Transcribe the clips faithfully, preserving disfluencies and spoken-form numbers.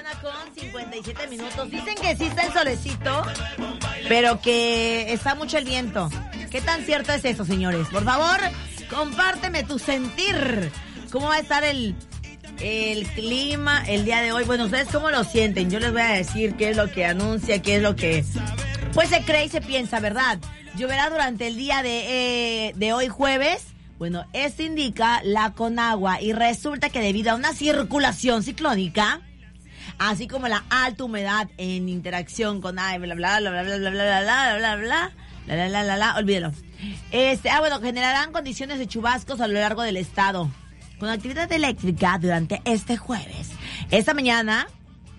Con cincuenta y siete minutos. Dicen que sí está el solecito, pero que está mucho el viento. ¿Qué tan cierto es eso, señores? Por favor, compárteme tu sentir. ¿Cómo va a estar el, el clima el día de hoy? Bueno, ¿ustedes cómo lo sienten? Yo les voy a decir qué es lo que anuncia, qué es lo que pues se cree y se piensa, ¿verdad? Lloverá durante el día de, eh, de hoy jueves. Bueno, esto indica la Conagua y resulta que debido a una circulación ciclónica, así como la alta humedad en interacción con ay, bla bla bla bla bla bla bla bla bla bla bla bla bla bla bla bla, olvídelo. Este, ah bueno, generarán condiciones de chubascos a lo largo del estado, con actividad eléctrica durante este jueves. Esta mañana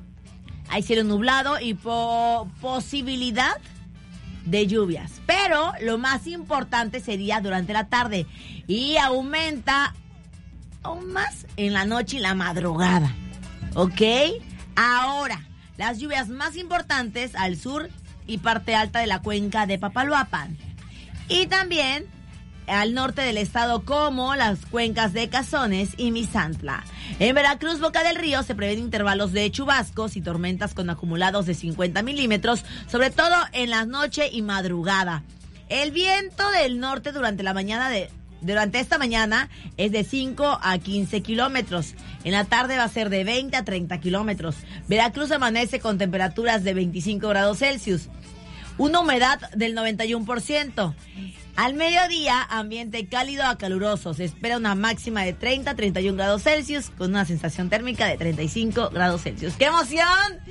hay cielo nublado y po- posibilidad de lluvias, pero lo más importante sería durante la tarde y aumenta aún más en la noche y la madrugada, ¿ok? Ahora, las lluvias más importantes al sur y parte alta de la cuenca de Papaloapan. Y también al norte del estado, como las cuencas de Cazones y Misantla. En Veracruz, Boca del Río, se prevén intervalos de chubascos y tormentas con acumulados de cincuenta milímetros, sobre todo en la noche y madrugada. El viento del norte durante la mañana de... Durante esta mañana es de cinco a quince kilómetros. En la tarde va a ser de veinte a treinta kilómetros. Veracruz amanece con temperaturas de veinticinco grados Celsius. Una humedad del noventa y uno por ciento. Al mediodía, ambiente cálido a caluroso. Se espera una máxima de treinta a treinta y uno grados Celsius con una sensación térmica de treinta y cinco grados Celsius. ¡Qué emoción!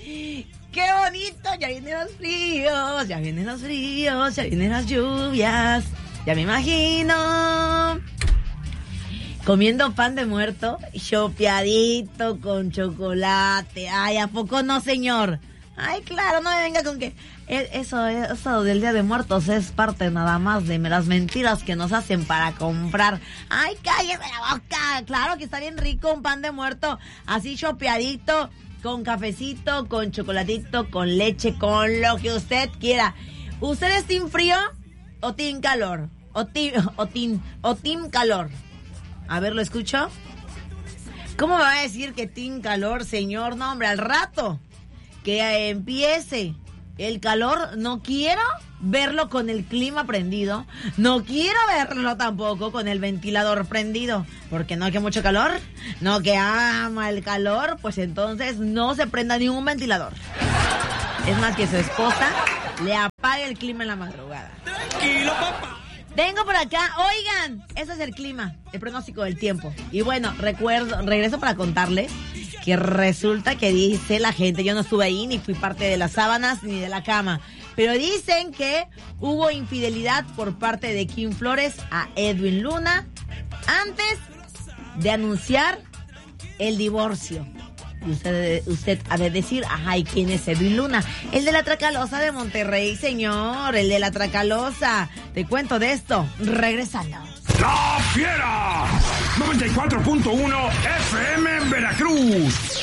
¡Qué bonito! Ya vienen los fríos, ya vienen los fríos, ya vienen las lluvias. Ya me imagino comiendo pan de muerto, chopeadito con chocolate. Ay, ¿a poco no, señor? Ay, claro, no me venga con que eso, eso del Día de Muertos es parte nada más de las mentiras que nos hacen para comprar. Ay, cállese la boca. Claro que está bien rico un pan de muerto, así chopeadito, con cafecito, con chocolatito, con leche, con lo que usted quiera. ¿Usted es team frío o team calor? O team, o team, o team calor. A ver, ¿lo escucho? ¿Cómo me va a decir que team calor, señor? No, hombre, al rato que empiece el calor, no quiero verlo con el clima prendido, no quiero verlo tampoco con el ventilador prendido, porque no que mucho calor, no que ama el calor, pues entonces no se prenda ningún ventilador. Es más, que su esposa le apague el clima en la madrugada. Tranquilo, papá. Vengo por acá, oigan, ese es el clima, el pronóstico del tiempo. Y bueno, recuerdo, regreso para contarles que resulta que dice la gente, yo no estuve ahí, ni fui parte de las sábanas, ni de la cama, pero dicen que hubo infidelidad por parte de Kim Flores a Edwin Luna antes de anunciar el divorcio. Y usted, usted ha de decir, ajá, ¿y quién es Edwin Luna? El de la Tracalosa de Monterrey, señor, el de la Tracalosa. Te cuento de esto, regresando. ¡La Fiera! noventa y cuatro punto uno F M en Veracruz.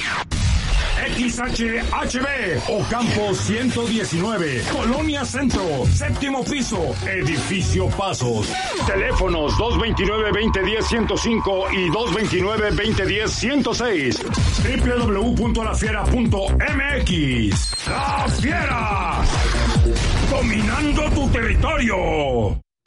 X H H B Ocampo ciento diecinueve, Colonia Centro, séptimo piso, Edificio Pasos. Teléfonos dos veintinueve, veinte diez, ciento cinco y dos veintinueve, veinte diez, ciento seis. doble u doble u doble u punto la fiera punto m x. ¡La Fiera! Dominando tu territorio.